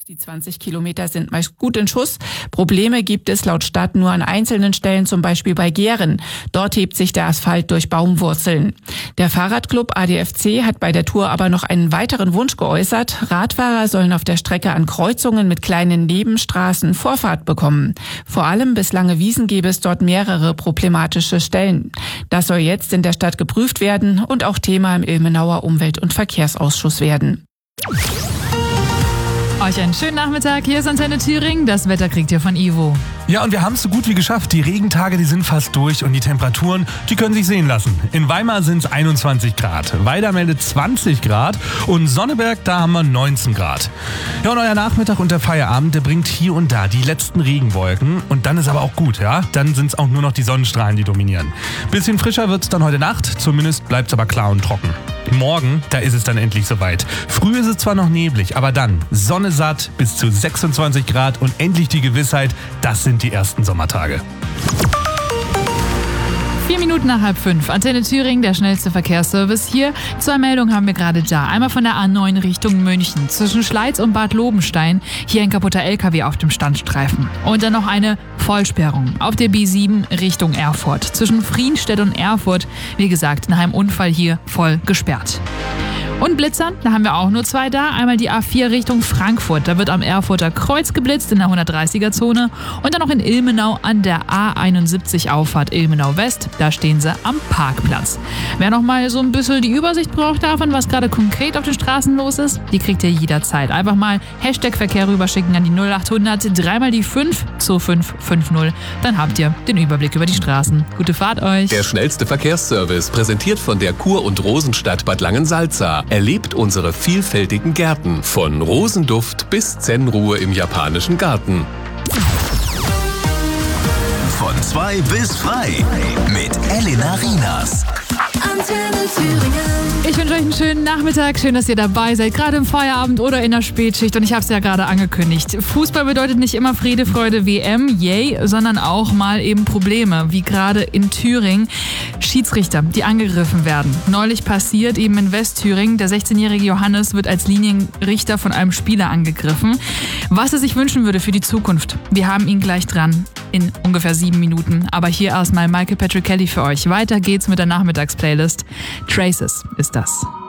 Die 20 Kilometer sind meist gut in Schuss. Probleme gibt es laut Stadt nur an einzelnen Stellen, zum Beispiel bei Gehren. Dort hebt sich der Asphalt durch Baumwurzeln. Der Fahrradclub ADFC hat bei der Tour aber noch einen weiteren Wunsch geäußert. Radfahrer sollen auf der Strecke an Kreuzungen mit kleinen Nebenstraßen Vorfahrt bekommen. Vor allem bis Lange Wiesen gäbe es dort mehrere problematische Stellen. Das soll jetzt in der Stadt geprüft werden und auch Thema im Ilmenauer Umwelt- und Verkehrsausschuss werden. Euch einen schönen Nachmittag, hier ist Antenne Thüringen, das Wetter kriegt ihr von Ivo. Ja, und wir haben es so gut wie geschafft. Die Regentage, die sind fast durch und die Temperaturen, die können sich sehen lassen. In Weimar sind es 21 Grad, Weida meldet 20 Grad und Sonneberg, da haben wir 19 Grad. Ja, und euer Nachmittag und der Feierabend, der bringt hier und da die letzten Regenwolken und dann ist aber auch gut, ja? Dann sind es auch nur noch die Sonnenstrahlen, die dominieren. Bisschen frischer wird es dann heute Nacht, zumindest bleibt es aber klar und trocken. Morgen, da ist es dann endlich soweit. Früh ist es zwar noch neblig, aber dann Sonne satt bis zu 26 Grad und endlich die Gewissheit, das sind die ersten Sommertage. 4 Minuten nach 4:30. Antenne Thüringen, der schnellste Verkehrsservice hier. 2 Meldungen haben wir gerade da. Einmal von der A9 Richtung München. Zwischen Schleiz und Bad Lobenstein. Hier ein kaputter LKW auf dem Standstreifen. Und dann noch eine Vollsperrung auf der B7 Richtung Erfurt. Zwischen Frienstedt und Erfurt. Wie gesagt, nach einem Unfall hier voll gesperrt. Und Blitzern, da haben wir auch nur 2 da. Einmal die A4 Richtung Frankfurt. Da wird am Erfurter Kreuz geblitzt in der 130er-Zone. Und dann noch in Ilmenau an der A71 Auffahrt Ilmenau West. Da stehen sie am Parkplatz. Wer noch mal so ein bisschen die Übersicht braucht davon, was gerade konkret auf den Straßen los ist, die kriegt ihr jederzeit. Einfach mal #Verkehr rüberschicken an die 0800 3 die 5 2550. Dann habt ihr den Überblick über die Straßen. Gute Fahrt euch. Der schnellste Verkehrsservice, präsentiert von der Kur- und Rosenstadt Bad Langensalza. Erlebt unsere vielfältigen Gärten, von Rosenduft bis Zen-Ruhe im japanischen Garten. Von 2 bis frei mit Elena Rienas. Antenne Thüringen. Ich wünsche euch einen schönen Nachmittag. Schön, dass ihr dabei seid, gerade im Feierabend oder in der Spätschicht. Und ich habe es ja gerade angekündigt. Fußball bedeutet nicht immer Friede, Freude, WM, yay, sondern auch mal eben Probleme, wie gerade in Thüringen. Schiedsrichter, die angegriffen werden. Neulich passiert eben in Westthüringen. Der 16-jährige Johannes wird als Linienrichter von einem Spieler angegriffen. Was er sich wünschen würde für die Zukunft, wir haben ihn gleich dran in ungefähr 7 Minuten. Aber hier erstmal Michael Patrick Kelly für euch. Weiter geht's mit der Nachmittagsplaylist. Traces ist das.